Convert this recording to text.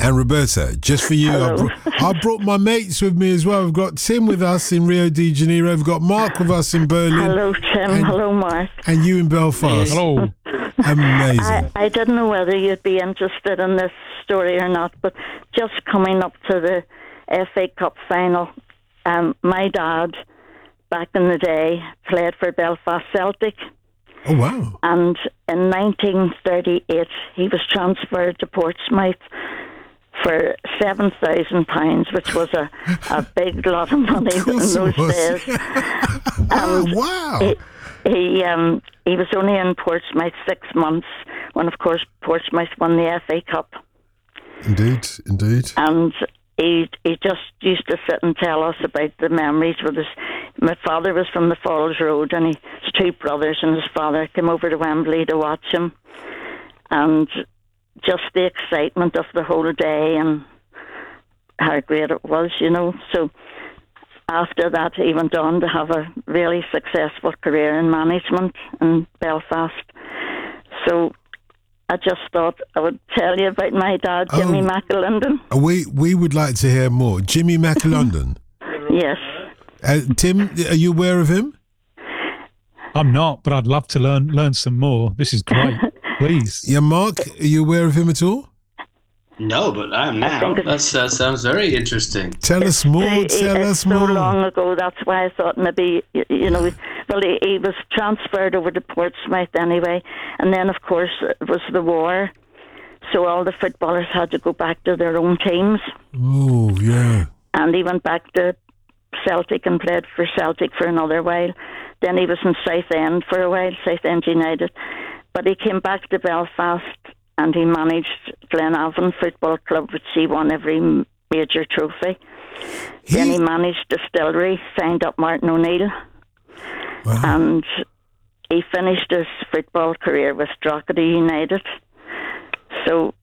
And Roberta, just for you, I brought my mates with me as well. We've got Tim with us in Rio de Janeiro. We've got Mark with us in Berlin. Hello, Tim. Hello, Mark. And you in Belfast. Hello. Amazing. I didn't know whether you'd be interested in this story or not, but just coming up to the FA Cup final, my dad, back in the day, played for Belfast Celtic. Oh, wow. And in 1938, he was transferred to Portsmouth for £7,000, which was a big lot of money in those days. Oh, wow. He was only in Portsmouth 6 months when, of course, Portsmouth won the FA Cup. Indeed. And he just used to sit and tell us about the memories with his. My father was from the Falls Road, and his two brothers and his father came over to Wembley to watch him. And just the excitement of the whole day and how great it was, So after that, he went on to have a really successful career in management in Belfast. So I just thought I would tell you about my dad, Jimmy McAlinden. We would like to hear more. Jimmy McAlinden? Yes. Tim, are you aware of him? I'm not, but I'd love to learn some more. This is great. Please. Yeah, Mark, are you aware of him at all? No, but I am now. That sounds very interesting. Tell us more. It's so long ago. That's why I thought maybe, well, he was transferred over to Portsmouth anyway. And then, of course, it was the war. So all the footballers had to go back to their own teams. Oh, yeah. And he went back to Celtic and played for Celtic for another while. Then he was in Southend for a while, Southend United. But he came back to Belfast and he managed Glenavon Football Club, which he won every major trophy. Then he managed Distillery, signed up Martin O'Neill. Wow. And he finished his football career with Drogheda United. So